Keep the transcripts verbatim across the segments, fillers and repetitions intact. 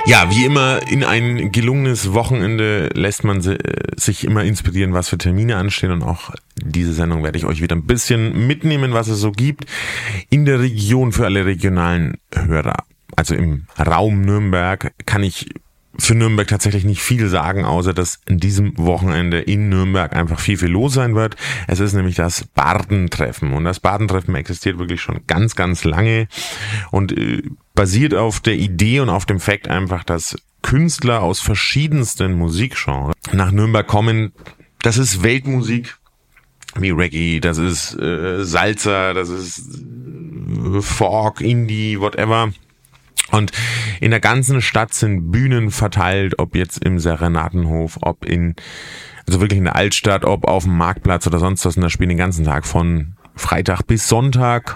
Ja, wie immer, in ein gelungenes Wochenende lässt man sich immer inspirieren, was für Termine anstehen, und auch diese Sendung werde ich euch wieder ein bisschen mitnehmen, was es so gibt in der Region für alle regionalen Hörer. Also im Raum Nürnberg kann ich für Nürnberg tatsächlich nicht viel sagen, außer dass in diesem Wochenende in Nürnberg einfach viel, viel los sein wird. Es ist nämlich das Bardentreffen, und das Bardentreffen existiert wirklich schon ganz, ganz lange und äh, basiert auf der Idee und auf dem Fakt einfach, dass Künstler aus verschiedensten Musikgenres nach Nürnberg kommen. Das ist Weltmusik wie Reggae, das ist äh, Salsa, das ist äh, Folk, Indie, whatever. Und in der ganzen Stadt sind Bühnen verteilt, ob jetzt im Serenadenhof, ob in, also wirklich in der Altstadt, ob auf dem Marktplatz oder sonst was. Und da spielen den ganzen Tag von Freitag bis Sonntag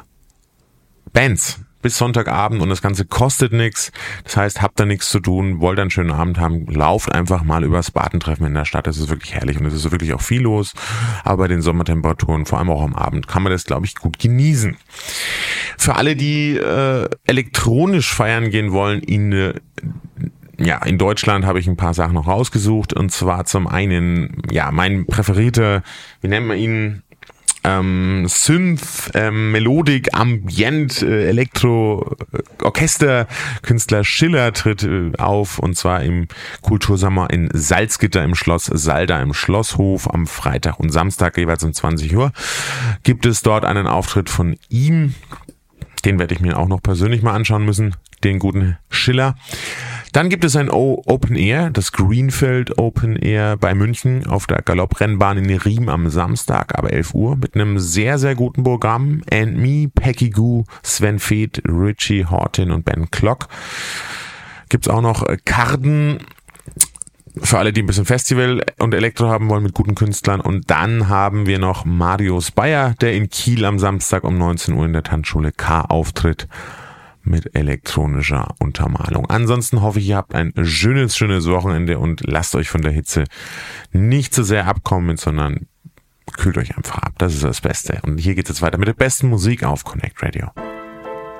Bands. Bis Sonntagabend, und das Ganze kostet nichts. Das heißt, habt da nichts zu tun, wollt einen schönen Abend haben, lauft einfach mal übers Bardentreffen in der Stadt. Das ist wirklich herrlich und es ist wirklich auch viel los. Aber bei den Sommertemperaturen, vor allem auch am Abend, kann man das, glaube ich, gut genießen. Für alle, die äh, elektronisch feiern gehen wollen, in äh, ja, in Deutschland habe ich ein paar Sachen noch rausgesucht. Und zwar zum einen, ja, mein präferierter, wie nennt man ihn? Ähm, Synth, ähm, Melodik, Ambient, äh, Elektro, äh, Orchester, Künstler Schiller tritt äh, auf, und zwar im Kultursommer in Salzgitter im Schloss Salda im Schlosshof am Freitag und Samstag jeweils um zwanzig Uhr. Gibt es dort einen Auftritt von ihm, den werde ich mir auch noch persönlich mal anschauen müssen, den guten Schiller. Dann gibt es ein Open Air, das Greenfield Open Air bei München auf der Galopprennbahn in Riem am Samstag ab elf Uhr mit einem sehr, sehr guten Programm. And Me, Peggy Goo, Sven Feth, Richie Horton und Ben Klock. Gibt's auch noch Karten für alle, die ein bisschen Festival und Elektro haben wollen mit guten Künstlern. Und dann haben wir noch Marius Bayer, der in Kiel am Samstag um neunzehn Uhr in der Tanzschule K auftritt mit elektronischer Untermalung. Ansonsten hoffe ich, ihr habt ein schönes, schönes Wochenende und lasst euch von der Hitze nicht so sehr abkommen, sondern kühlt euch einfach ab. Das ist das Beste. Und hier geht es jetzt weiter mit der besten Musik auf Connect Radio.